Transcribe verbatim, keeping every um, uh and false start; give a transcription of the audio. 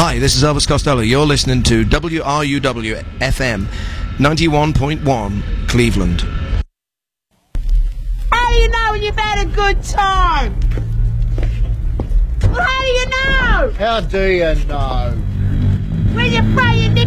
Hi, this is Elvis Costello. You're listening to W R U W F M ninety-one point one, Cleveland. How do you know when you've had a good time? Well, how do you know? How do you know? When you play your